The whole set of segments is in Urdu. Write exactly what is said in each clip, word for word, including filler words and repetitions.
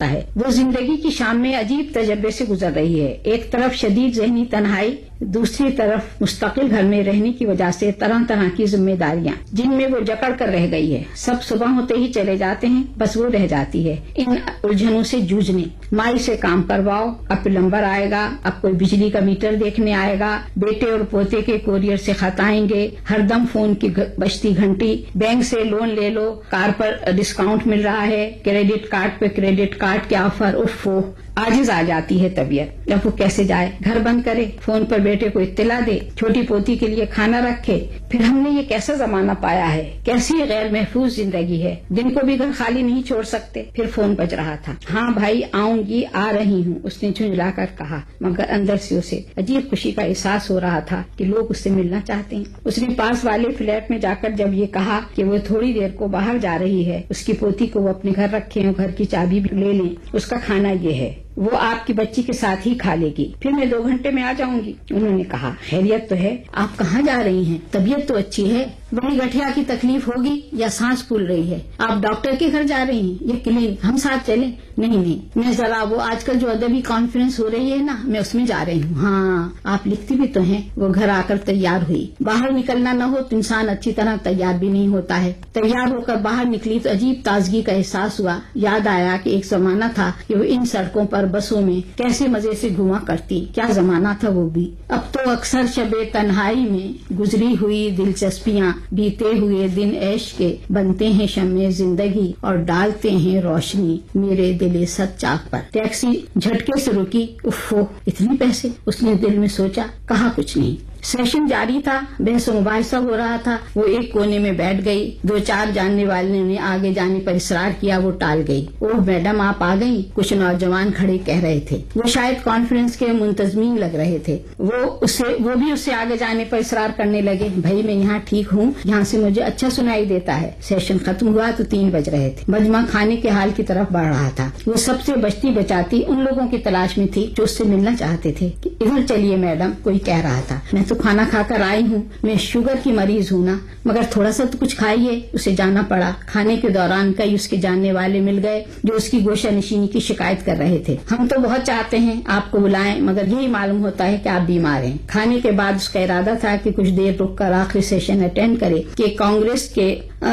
جاتا ہے. وہ زندگی کی شام میں عجیب تجربے سے گزر رہی ہے. ایک طرف شدید ذہنی تنہائی، دوسری طرف مستقل گھر میں رہنے کی وجہ سے طرح طرح کی ذمہ داریاں جن میں وہ جکڑ کر رہ گئی ہے. سب صبح ہوتے ہی چلے جاتے ہیں، بس وہ رہ جاتی ہے ان الجھنوں سے جوجھنے. مائی سے کام کرواؤ، اب پلمبر آئے گا، اب کوئی بجلی کا میٹر دیکھنے آئے گا، بیٹے اور پوتے کے کوریئر سے خط آئیں گے، ہر دم فون کی بجتی گھنٹی، بینک سے لون لے لو، کار پر ڈسکاؤنٹ مل رہا ہے، کریڈٹ کارڈ پہ کریڈٹ کارڈ کے آفر، اف عاجز آ جاتی ہے طبیعت. اب وہ کیسے جائے؟ گھر بند کرے، فون پر بیٹے کو اطلاع دے، چھوٹی پوتی کے لیے کھانا رکھے. پھر ہم نے یہ کیسا زمانہ پایا ہے، کیسی غیر محفوظ زندگی ہے. دن کو بھی گھر خالی نہیں چھوڑ سکتے. پھر فون بج رہا تھا. ہاں بھائی آؤں گی، آ رہی ہوں، اس نے جھنجھلا کر کہا، مگر اندر سے اسے عجیب خوشی کا احساس ہو رہا تھا کہ لوگ اس سے ملنا چاہتے ہیں. اس نے پاس والے فلیٹ میں جا کر جب یہ کہا کہ وہ تھوڑی دیر کو باہر جا رہی ہے، اس کی پوتی کو وہ اپنے گھر رکھیں اور گھر کی چابی بھی لے لیں، اس کا کھانا یہ ہے، وہ آپ کی بچی کے ساتھ ہی کھا لے گی، پھر میں دو گھنٹے میں آ جاؤں گی. انہوں نے کہا، خیریت تو ہے؟ آپ کہاں جا رہی ہیں؟ طبیعت تو اچھی ہے، وہی گٹھیا کی تکلیف ہوگی یا سانس پھول رہی ہے؟ آپ ڈاکٹر کے گھر جا رہی ہیں یا کلینک؟ ہم ساتھ چلیں؟ نہیں نہیں، میں ذرا وہ آج کل جو ادبی کانفرنس ہو رہی ہے نا، میں اس میں جا رہی ہوں. ہاں آپ لکھتی بھی تو ہیں. وہ گھر آ کر تیار ہوئی. باہر نکلنا نہ ہو تو انسان اچھی طرح تیار بھی نہیں ہوتا ہے. تیار ہو کر باہر نکلی تو عجیب تازگی کا احساس ہوا. یاد آیا کہ ایک زمانہ تھا کہ وہ ان سڑکوں پر بسوں میں کیسے مزے سے گھوما کرتی. کیا زمانہ تھا وہ بھی. اب تو اکثر شب تنہائی میں گزری ہوئی دلچسپیاں، بیتے ہوئے دن عیش کے بنتے ہیں شمع زندگی اور ڈالتے ہیں روشنی میرے دل صد چاک پر. ٹیکسی جھٹکے سے رکی. اوفو اتنے پیسے، اس نے دل میں سوچا. کہا کچھ نہیں. سیشن جاری تھا، بحث و مباحثہ ہو رہا تھا. وہ ایک کونے میں بیٹھ گئی. دو چار جاننے والے نے آگے جانے پر اصرار کیا، وہ ٹال گئی. اوہ میڈم آپ آ گئی، کچھ نوجوان کھڑے کہہ رہے تھے. وہ شاید کانفرنس کے منتظمین لگ رہے تھے. وہ اسے وہ بھی اس سے آگے جانے پر اصرار کرنے لگے. بھائی میں یہاں ٹھیک ہوں، یہاں سے مجھے اچھا سنائی دیتا ہے. سیشن ختم ہوا تو تین بج رہے تھے. مجمع کھانے کے حال کی طرف بڑھ رہا تھا. وہ سب سے بچتی بچاتی ان لوگوں کی تلاش میں تھی جو اس سے ملنا چاہتے تھے. کہ ادھر چلیے میڈم، کوئی کہہ رہا تھا. میں تو کھانا کھا کر آئی ہوں، میں شوگر کی مریض ہوں نا، مگر تھوڑا سا تو کچھ کھائیے. اسے جانا پڑا. کھانے کے دوران کئی اس کے جاننے والے مل گئے جو اس کی گوشہ نشینی کی شکایت کر رہے تھے. ہم تو بہت چاہتے ہیں آپ کو بلائیں، مگر یہی معلوم ہوتا ہے کہ آپ بیمار ہیں. کھانے کے بعد اس کا ارادہ تھا کہ کچھ دیر رک کر آخری سیشن اٹینڈ کرے کہ کانگریس کے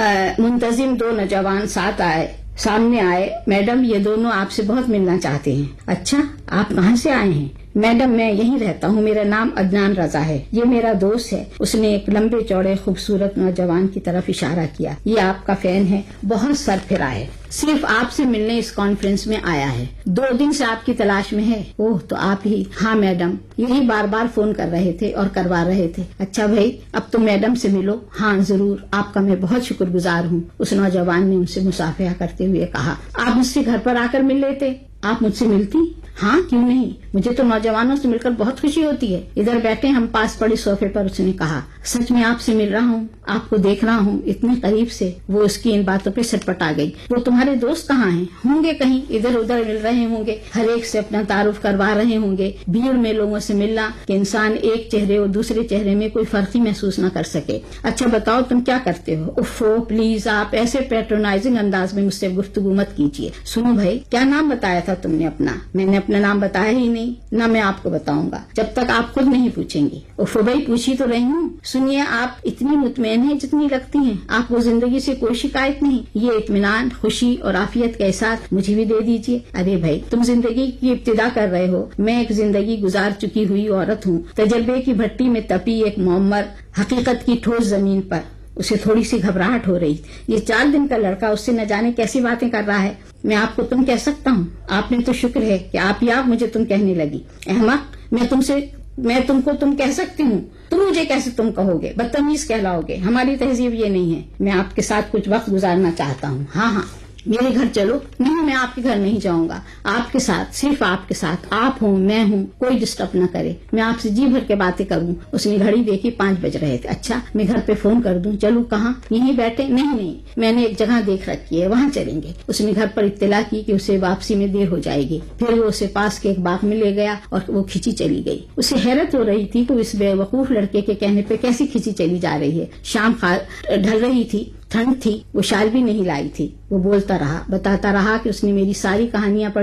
منتظم دو نوجوان ساتھ آئے سامنے آئے. میڈم یہ دونوں آپ سے بہت ملنا چاہتے ہیں. اچھا آپ کہاں سے آئے ہیں؟ میڈم میں یہیں رہتا ہوں، میرا نام عدنان رضا ہے، یہ میرا دوست ہے. اس نے ایک لمبے چوڑے خوبصورت نوجوان کی طرف اشارہ کیا. یہ آپ کا فین ہے، بہت سر پھرا ہے، صرف آپ سے ملنے اس کانفرنس میں آیا ہے، دو دن سے آپ کی تلاش میں ہے. اوہ تو آپ ہی؟ ہاں میڈم، یہی بار بار فون کر رہے تھے اور کروا رہے تھے. اچھا بھائی اب تو میڈم سے ملو. ہاں ضرور، آپ کا میں بہت شکر گزار ہوں. اس نوجوان نے ان سے مصافحہ کرتے ہوئے کہا. آپ مجھ سے گھر پر آ کر مل لیتے. آپ مجھ سے ملتی؟ ہاں کیوں نہیں، مجھے تو نوجوانوں سے مل کر بہت خوشی ہوتی ہے. ادھر بیٹھے ہم پاس پڑی صوفے پر. اس نے کہا سچ میں آپ سے مل رہا ہوں، آپ کو دیکھ رہا ہوں اتنے قریب سے. وہ اس کی ان باتوں پہ سٹپٹا گئی. وہ تمہارے دوست کہاں ہیں؟ ہوں گے کہیں ادھر ادھر مل رہے ہوں گے، ہر ایک سے اپنا تعارف کروا رہے ہوں گے. بھیڑ میں لوگوں سے ملنا کہ انسان ایک چہرے اور دوسرے چہرے میں کوئی فرق ہی محسوس نہ کر سکے. اچھا بتاؤ تم کیا کرتے ہو؟ اوفو پلیز آپ ایسے پیٹرونائزنگ انداز میں مجھ سے گفتگو مت کیجیے. سنو بھائی، کیا نام بتایا تھا تم نے اپنا؟ میں نے اپنا نام بتایا ہی نہیں، نہ میں آپ کو بتاؤں گا جب تک آپ خود نہیں پوچھیں گی. اوفو بھائی پوچھی تو رہی ہوں. سنیے آپ اتنی مطمئن ہیں جتنی لگتی ہیں. آپ کو زندگی سے کوئی شکایت نہیں. یہ اطمینان، خوشی اور عافیت کا احساس مجھے بھی دے دیجیے. ارے بھائی تم زندگی کی ابتدا کر رہے ہو، میں ایک زندگی گزار چکی ہوئی عورت ہوں، تجربے کی بھٹی میں تپی ایک معمر حقیقت کی ٹھوس زمین پر. اسے تھوڑی سی گھبراہٹ ہو رہی. یہ چار دن کا لڑکا اس سے نہ جانے کیسی باتیں کر رہا ہے. میں آپ کو تم کہہ سکتا ہوں؟ آپ نے تو شکر ہے کہ آپ ہی آپ مجھے تم کہنے لگی. احمق، میں تم سے میں تم کو تم کہہ سکتی ہوں، تم مجھے کیسے تم کہو گے؟ بدتمیز کہلاؤ گے. ہماری تہذیب یہ نہیں ہے. میں آپ کے ساتھ کچھ وقت گزارنا چاہتا ہوں. ہاں ہاں میرے گھر چلو. نہیں میں آپ کے گھر نہیں جاؤں گا. آپ کے ساتھ، صرف آپ کے ساتھ. آپ ہوں میں ہوں، کوئی ڈسٹرب نہ کرے. میں آپ سے جی بھر کے باتیں کروں. اس نے گھڑی دیکھی، پانچ بج رہے تھے. اچھا میں گھر پہ فون کر دوں. چلو کہاں؟ یہیں بیٹھے؟ نہیں نہیں میں نے ایک جگہ دیکھ رکھی ہے، وہاں چلیں گے. اس نے گھر پر اطلاع کی کہ اسے واپسی میں دیر ہو جائے گی. پھر وہ اسے پاس کے ایک باغ میں لے گیا اور وہ کھینچی چلی گئی. اسے حیرت ہو رہی تھی کہ اس بے وقوف لڑکے کے کہنے پہ کیسی کھینچی چلی جا رہی ہے. شام ڈھل رہی تھی، ٹھنڈ تھی، وہ شال بھی نہیں لائی تھی. وہ بولتا رہا، بتاتا رہا کہ اس نے میری ساری کہانیاں پڑھ